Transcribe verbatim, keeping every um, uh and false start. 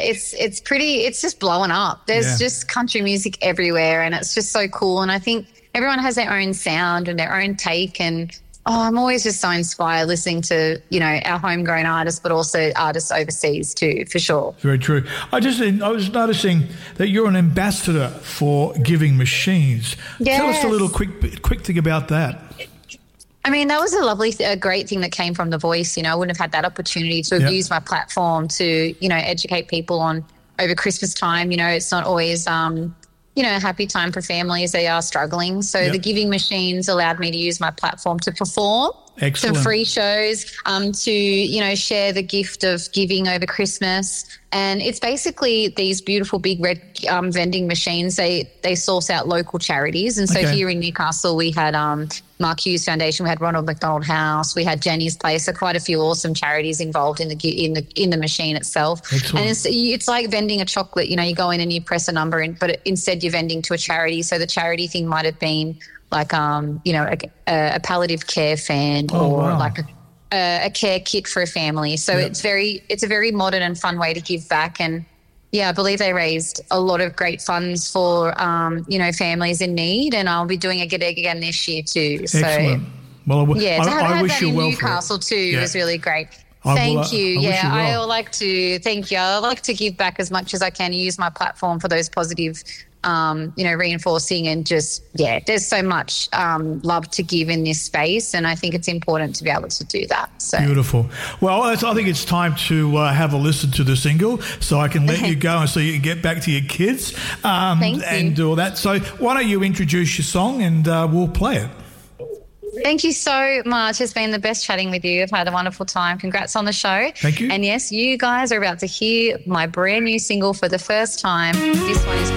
it's it's pretty, it's just blowing up. There's Yeah. just country music everywhere, and it's just so cool. And I think everyone has their own sound and their own take, and oh, I'm always just so inspired listening to, you know, our homegrown artists, but also artists overseas too, for sure. Very true. I just I was noticing that you're an ambassador for Giving Machines. Yes. Tell us a little quick quick thing about that. I mean, that was a lovely, a great thing that came from The Voice. You know, I wouldn't have had that opportunity to have Yep. used my platform to, you know, educate people on over Christmas time. You know, it's not always, um, you know, a happy time for families. They are struggling. So Yep. the Giving Machines allowed me to use my platform to perform. Excellent. Some free shows um, to, you know, share the gift of giving over Christmas. And it's basically these beautiful big red um, vending machines. They they source out local charities. And so Okay. here in Newcastle, we had um, Mark Hughes Foundation, we had Ronald McDonald House, we had Jenny's Place. So quite a few awesome charities involved in the gi- in the in the machine itself. Excellent. And it's it's like vending a chocolate. You know, you go in and you press a number, in, but instead you're vending to a charity. So the charity thing might have been like um you know a, a palliative care fan Oh, or wow. like a, a, a care kit for a family. So Yep. it's very it's a very modern and fun way to give back. And yeah, I believe they raised a lot of great funds for um you know families in need. And I'll be doing a gig again this year too. So Excellent. Well, I, w- yeah, to I, have, I have wish that you in well Newcastle too Yeah. was really great. I will, Thank uh, you. I wish yeah, you well. I like to thank you. I like to give back as much as I can. Use my platform for those positive, um, you know, reinforcing and just yeah. There's so much um, love to give in this space, and I think it's important to be able to do that. So Beautiful. Well, that's, I think it's time to uh, have a listen to the single so I can let you go and so you can get back to your kids um, Thank you. and do all that. So why don't you introduce your song and uh, we'll play it. thank you so much. It's been the best chatting with you. I've had a wonderful time. Congrats on the show. Thank you. And yes, you guys are about to hear my brand new single for the first time. This one is